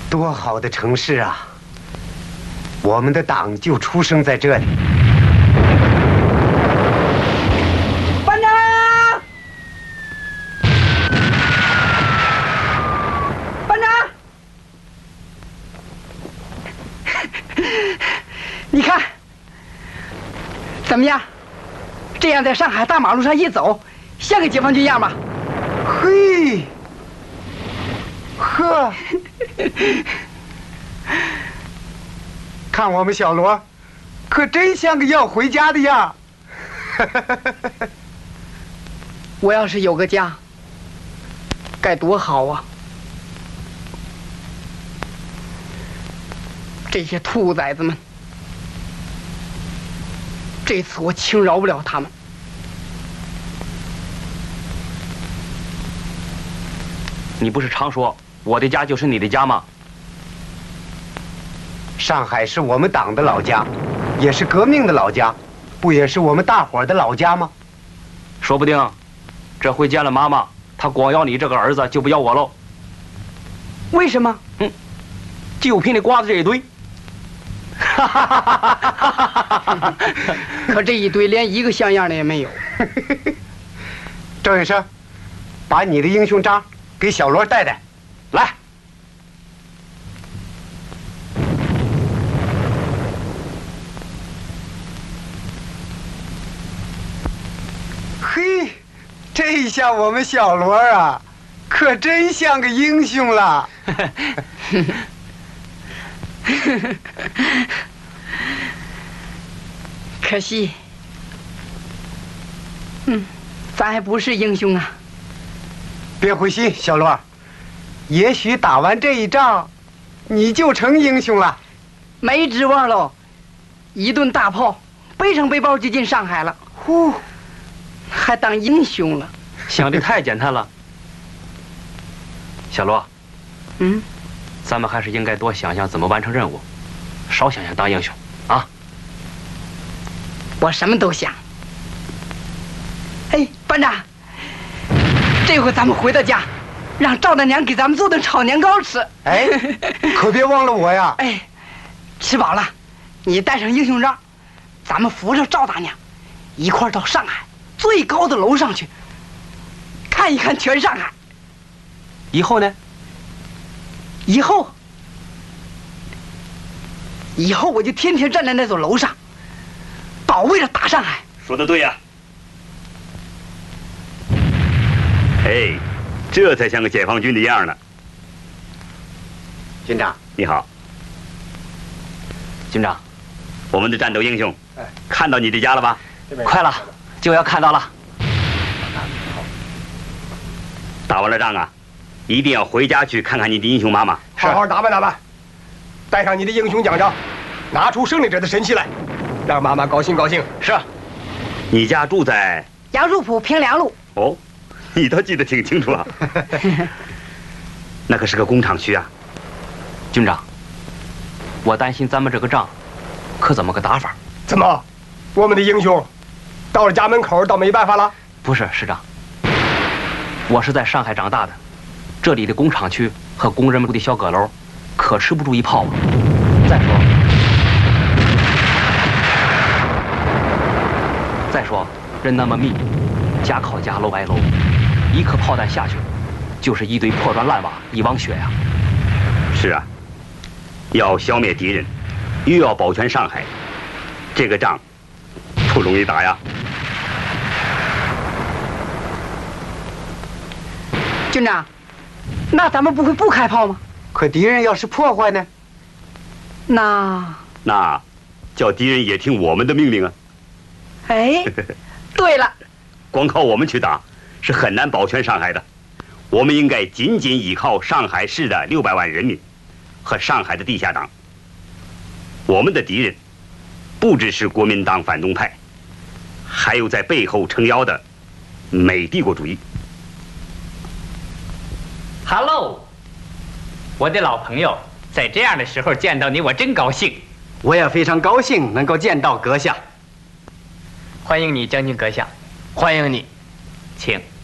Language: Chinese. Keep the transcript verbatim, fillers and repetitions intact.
多好的城市啊！我们的党就出生在这里。 班长，班长，你看怎么样？这样在上海大马路上一走，像个解放军样吧？ 嘿，呵。看我们小罗，可真像个要回家的样。 我要是有个家，该多好啊！这些兔崽子们，这次我轻饶不了他们。 你不是常说我的家就是你的家吗？ 上海是我们党的老家，也是革命的老家，不也是我们大伙儿的老家吗？ 说不定，这回见了妈妈，她光要你这个儿子，就不要我喽。 为什么？ 嗯，就凭你瓜子这一堆。 可这一堆连一个像样的也没有。 郑医生，把你的英雄章给小罗带带，来。嘿，这下我们小罗啊，可真像个英雄了。 可惜，嗯，咱还不是英雄啊。 别灰心，小罗，也许打完这一仗，你就成英雄了。 没指望喽，一顿大炮，背上背包就进上海了。呼，还当英雄了？ 想的太简单了。小罗， 嗯， 咱们还是应该多想想怎么完成任务，少想想当英雄啊。 我什么都想。哎，班长，这回咱们回到家，让赵大娘给咱们做顿炒年糕吃。 哎，可别忘了我呀！ 哎，吃饱了，你带上英雄章，咱们扶着赵大娘，一块儿到上海最高的楼上去，看一看全上海。 以后呢？ 以后，以后我就天天站在那座楼上，保卫着大上海。 说得对呀、哎，这才像个解放军的样呢。 军长， 你好， 军长， 我们的战斗英雄，看到你的家了吧？ 快了，就要看到了。 打完了仗啊，一定要回家去看看你的英雄妈妈。 好好打扮打扮，带上你的英雄奖章，拿出胜利者的神气来，让妈妈高兴高兴。 是。 你家住在杨树浦平凉路。 哦，你倒记得挺清楚啊。那可是个工厂区啊。 军长，我担心咱们这个仗，可怎么个打法？ 怎么，我们的英雄到了家门口倒没办法了？ 不是，师长，我是在上海长大的，这里的工厂区和工人们的小阁楼，可吃不住一炮啊。再说，再说人那么密，家靠家，楼挨楼，一颗炮弹下去，就是一堆破砖烂瓦，一汪血呀。 是啊，要消灭敌人，又要保全上海，这个仗不容易打呀。 军长，那咱们不会不开炮吗？ 可敌人要是破坏呢？ 那那叫敌人也听我们的命令啊。 哎，对了， 光靠我们去打是很难保全上海的，我们应该紧紧依靠上海市的六百万人民和上海的地下党。我们的敌人不只是国民党反动派，还有在背后撑腰的美帝国主义。 Hello， 我的老朋友，在这样的时候见到你，我真高兴。 我也非常高兴能够见到阁下。 欢迎你，将军阁下。 欢迎你， 请。